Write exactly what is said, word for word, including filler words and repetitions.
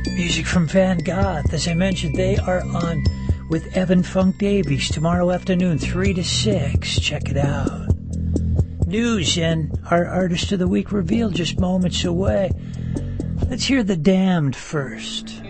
Music from Van Gogh. As I mentioned, they are on with Evan Funk Davies tomorrow afternoon, three to six. Check it out. News and our Artist of the Week reveal just moments away. Let's hear The Damned first.